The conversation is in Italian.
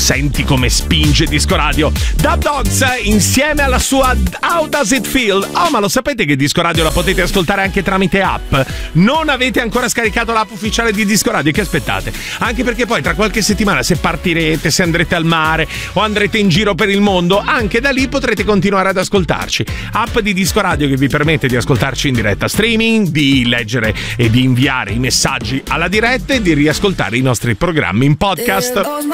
Senti come spinge Disco Radio. Dub Dogs insieme alla sua How Does It Feel? Oh, ma lo sapete che Disco Radio la potete ascoltare anche tramite app? Non avete ancora scaricato l'app ufficiale di Disco Radio? Che aspettate? Anche perché poi tra qualche settimana, se partirete, se andrete al mare o andrete in giro per il mondo, anche da lì potrete continuare ad ascoltarci. App di Disco Radio che vi permette di ascoltarci in diretta streaming, di leggere e di inviare i messaggi alla diretta e di riascoltare i nostri programmi in podcast.